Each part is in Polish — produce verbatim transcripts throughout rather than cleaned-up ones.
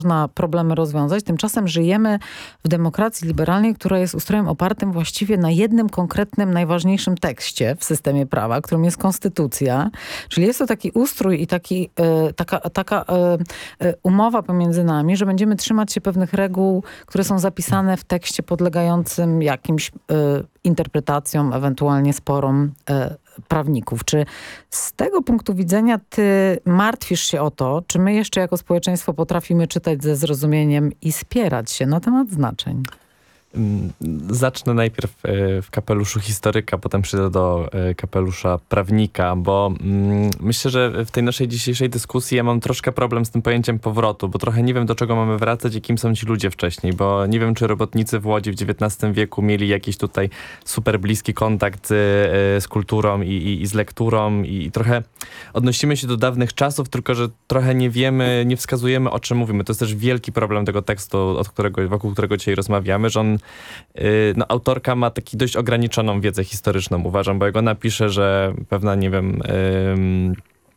można problemy rozwiązać. Tymczasem żyjemy w demokracji liberalnej, która jest ustrojem opartym właściwie na jednym konkretnym, najważniejszym tekście w systemie prawa, którym jest konstytucja. Czyli jest to taki ustrój i taki, e, taka, taka e, e, umowa pomiędzy nami, że będziemy trzymać się pewnych reguł, które są zapisane w tekście podlegającym jakimś e, interpretacjom, ewentualnie sporom e, prawników. Czy z tego punktu widzenia ty martwisz się o to, czy my jeszcze jako społeczeństwo potrafimy czytać ze zrozumieniem i spierać się na temat znaczeń? Zacznę najpierw w kapeluszu historyka, potem przyjdę do kapelusza prawnika, bo myślę, że w tej naszej dzisiejszej dyskusji ja mam troszkę problem z tym pojęciem powrotu, bo trochę nie wiem, do czego mamy wracać i kim są ci ludzie wcześniej, bo nie wiem, czy robotnicy w Łodzi w dziewiętnastym wieku mieli jakiś tutaj super bliski kontakt z kulturą i, i, i z lekturą i, i trochę odnosimy się do dawnych czasów, tylko że trochę nie wiemy, nie wskazujemy, o czym mówimy. To jest też wielki problem tego tekstu, od którego, wokół którego dzisiaj rozmawiamy, że on no, autorka ma taki dość ograniczoną wiedzę historyczną, uważam, bo jak ona pisze, że pewna, nie wiem, ym,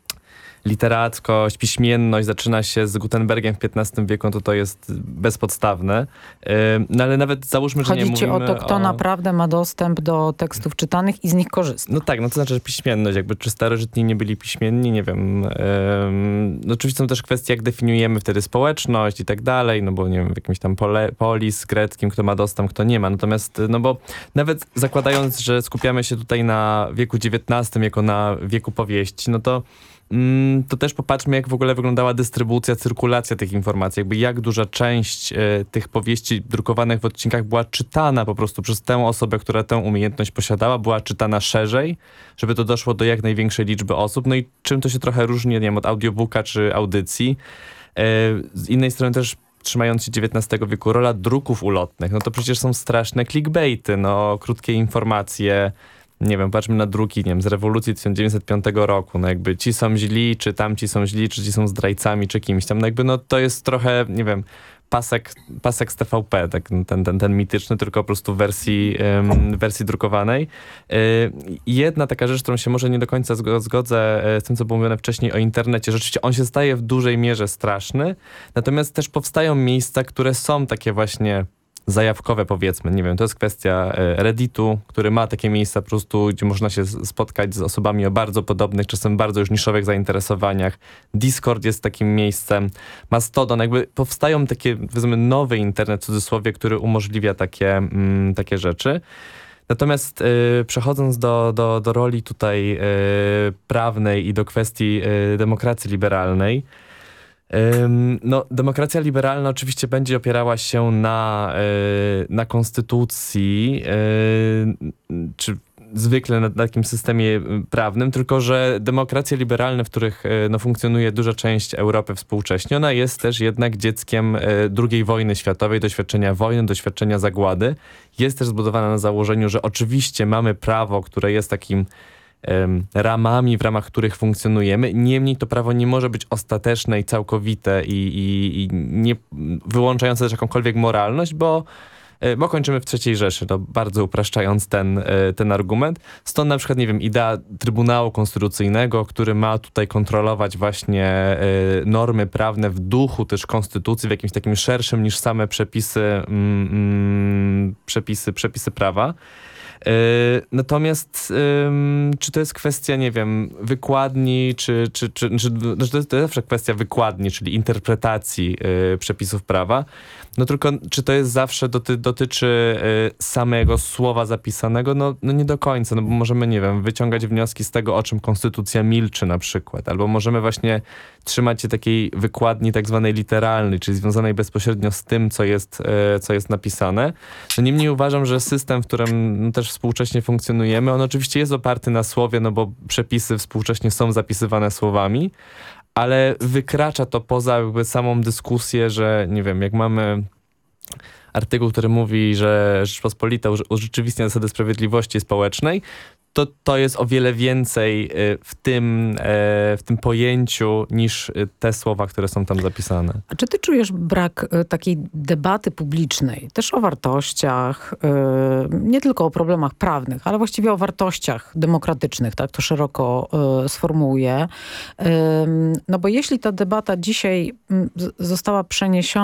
literackość, piśmienność zaczyna się z Gutenbergiem w piętnastym wieku, to to jest bezpodstawne. Ym, no ale nawet załóżmy, że Chodzi nie mówimy ci o to, kto o... naprawdę ma dostęp do tekstów czytanych i z nich korzysta. No tak, no to znaczy, że piśmienność, jakby czy starożytni nie byli piśmienni, nie wiem. Ym, no oczywiście są też kwestie, jak definiujemy wtedy społeczność i tak dalej, no bo nie wiem, w jakimś tam pole, polis greckim, kto ma dostęp, kto nie ma. Natomiast, no bo nawet zakładając, że skupiamy się tutaj na wieku dziewiętnastym jako na wieku powieści, no to to też popatrzmy, jak w ogóle wyglądała dystrybucja, cyrkulacja tych informacji. Jakby jak duża część e, tych powieści drukowanych w odcinkach była czytana po prostu przez tę osobę, która tę umiejętność posiadała, była czytana szerzej, żeby to doszło do jak największej liczby osób. No i czym to się trochę różni, nie wiem, od audiobooka czy audycji. E, z innej strony też trzymając się dziewiętnastego wieku, rola druków ulotnych. No to przecież są straszne clickbaity, no krótkie informacje. Nie wiem, patrzmy na druki, nie wiem, z rewolucji tysiąc dziewięćset piątego roku, no jakby ci są źli, czy tamci są źli, czy ci są zdrajcami, czy kimś tam, no jakby no to jest trochę, nie wiem, pasek, pasek z T V P, tak, ten, ten, ten mityczny, tylko po prostu w wersji, um, wersji drukowanej. Y, jedna taka rzecz, którą się może nie do końca zgodzę z tym, co było mówione wcześniej o internecie, rzeczywiście on się staje w dużej mierze straszny, natomiast też powstają miejsca, które są takie właśnie zajawkowe, powiedzmy, nie wiem, to jest kwestia Redditu, który ma takie miejsca po prostu, gdzie można się spotkać z osobami o bardzo podobnych, czasem bardzo już niszowych zainteresowaniach. Discord jest takim miejscem. Mastodon, jakby powstają takie, powiedzmy, nowy internet, w cudzysłowie, który umożliwia takie, mm, takie rzeczy. Natomiast y, przechodząc do, do, do roli tutaj y, prawnej i do kwestii y, demokracji liberalnej, no, demokracja liberalna oczywiście będzie opierała się na, na konstytucji, czy zwykle na takim systemie prawnym, tylko że demokracje liberalne, w których no, funkcjonuje duża część Europy współcześnie, ona jest też jednak dzieckiem drugiej wojny światowej, doświadczenia wojny, doświadczenia zagłady. Jest też zbudowana na założeniu, że oczywiście mamy prawo, które jest takim ramami, w ramach których funkcjonujemy. Niemniej to prawo nie może być ostateczne i całkowite i, i, i nie wyłączające też jakąkolwiek moralność, bo, bo kończymy w trzeciej Rzeszy, no, bardzo upraszczając ten, ten argument. Stąd na przykład, nie wiem, idea Trybunału Konstytucyjnego, który ma tutaj kontrolować właśnie normy prawne w duchu też konstytucji, w jakimś takim szerszym niż same przepisy, mm, mm, przepisy, przepisy prawa. Natomiast czy to jest kwestia, nie wiem, wykładni, czy, czy, czy, czy no to jest zawsze kwestia wykładni, czyli interpretacji przepisów prawa, no tylko czy to jest zawsze doty, dotyczy samego słowa zapisanego? No, no nie do końca, no bo możemy, nie wiem, wyciągać wnioski z tego, o czym konstytucja milczy na przykład, albo możemy właśnie trzymać się takiej wykładni tak zwanej literalnej, czyli związanej bezpośrednio z tym, co jest, co jest napisane. No niemniej uważam, że system, w którym też współcześnie funkcjonujemy, on oczywiście jest oparty na słowie, no bo przepisy współcześnie są zapisywane słowami, ale wykracza to poza jakby samą dyskusję, że nie wiem, jak mamy artykuł, który mówi, że Rzeczpospolita urzeczywistnia zasady sprawiedliwości społecznej, to, to jest o wiele więcej y, w tym, y, w tym pojęciu niż y, te słowa, które są tam zapisane. A czy ty czujesz brak y, takiej debaty publicznej, też o wartościach, y, nie tylko o problemach prawnych, ale właściwie o wartościach demokratycznych, tak to szeroko y, sformułuję. Y, no bo jeśli ta debata dzisiaj y, została przeniesiona